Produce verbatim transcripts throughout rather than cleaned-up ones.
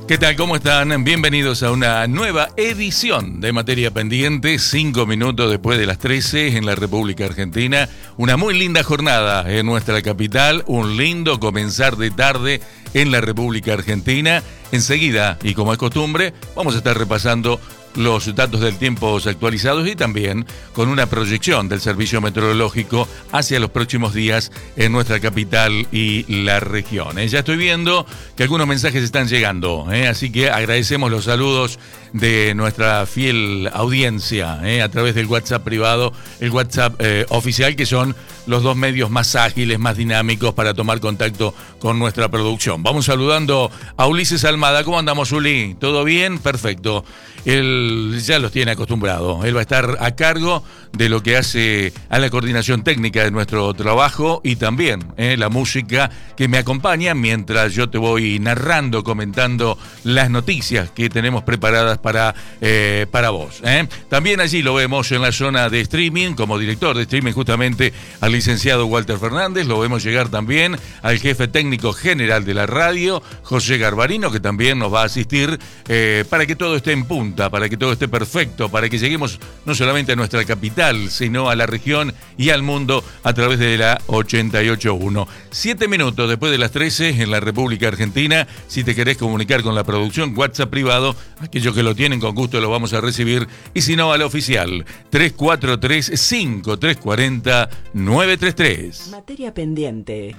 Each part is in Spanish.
¿Qué tal? ¿Cómo están? Bienvenidos a una nueva edición de Materia Pendiente, cinco minutos después de las trece en la República Argentina. Una muy linda jornada en nuestra capital, un lindo comenzar de tarde en la República Argentina. Enseguida, y como es costumbre, vamos a estar repasando los datos del tiempo actualizados y también con una proyección del Servicio Meteorológico hacia los próximos días en nuestra capital y la región. ¿eh? Ya estoy viendo que algunos mensajes están llegando, ¿eh? así que agradecemos los saludos de nuestra fiel audiencia ¿eh? a través del WhatsApp privado, el WhatsApp eh, oficial, que son los dos medios más ágiles, más dinámicos para tomar contacto con nuestra producción. Vamos saludando a Ulises Almada. ¿Cómo andamos, Uli? ¿Todo bien? Perfecto. Él ya los tiene acostumbrado. Él va a estar a cargo de lo que hace a la coordinación técnica de nuestro trabajo y también eh, la música que me acompaña mientras yo te voy narrando, comentando las noticias que tenemos preparadas para, eh, para vos. ¿eh? También allí lo vemos en la zona de streaming, como director de streaming justamente al licenciado Walter Fernández. Lo vemos llegar también al jefe técnico general de la radio, José Garbarino, que también nos va a asistir eh, para que todo esté en punta, para que todo esté perfecto, para que lleguemos no solamente a nuestra capital, sino a la región y al mundo a través de la ochenta y ocho punto uno. Siete minutos después de las trece en la República Argentina. Si te querés comunicar con la producción, WhatsApp privado, aquellos que lo tienen con gusto lo vamos a recibir, y si no, al oficial tres cuatro tres, cinco tres cuatro cero, nueve tres tres. Materia pendiente.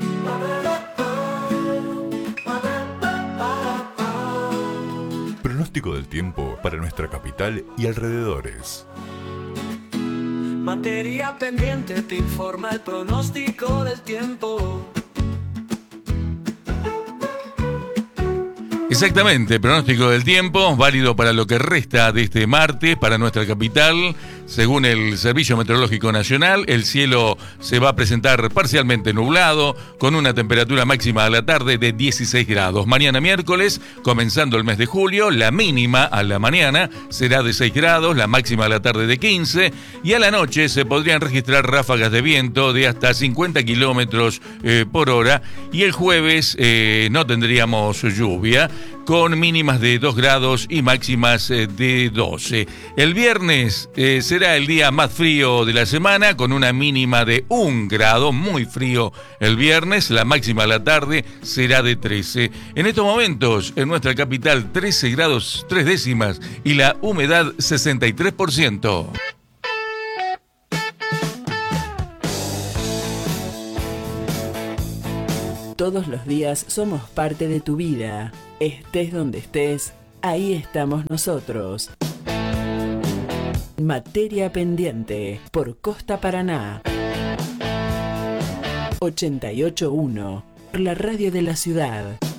Pronóstico del tiempo para nuestra capital y alrededores. Materia pendiente te informa el pronóstico del tiempo. Exactamente, pronóstico del tiempo, válido para lo que resta de este martes para nuestra capital. Según el Servicio Meteorológico Nacional, el cielo se va a presentar parcialmente nublado, con una temperatura máxima a la tarde de dieciséis grados. Mañana miércoles, comenzando el mes de julio, la mínima a la mañana será de seis grados, la máxima a la tarde de quince, y a la noche se podrían registrar ráfagas de viento de hasta cincuenta kilómetros eh, por hora, y el jueves eh, no tendríamos lluvia, con mínimas de dos grados y máximas de doce. El viernes eh, será el día más frío de la semana, con una mínima de un grado, muy frío el viernes. La máxima a la tarde será de trece. En estos momentos, en nuestra capital, trece grados tres décimas y la humedad sesenta y tres por ciento. Todos los días somos parte de tu vida. Estés donde estés, ahí estamos nosotros. Materia pendiente por Costa Paraná. ochenta y ocho punto uno, la radio de la ciudad.